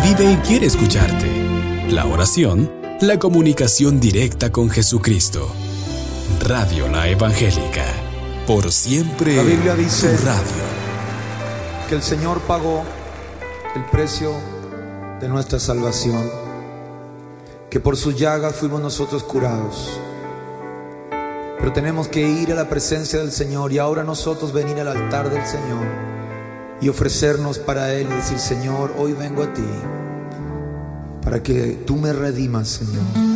vive y quiere escucharte. La oración, la comunicación directa con Jesucristo. Radio La Evangélica. Por siempre. La Biblia dice tu radio. Que el Señor pagó el precio de nuestra salvación, que por sus llagas fuimos nosotros curados. Pero tenemos que ir a la presencia del Señor y ahora nosotros venir al altar del Señor y ofrecernos para Él y decir: Señor, hoy vengo a ti para que tú me redimas, Señor.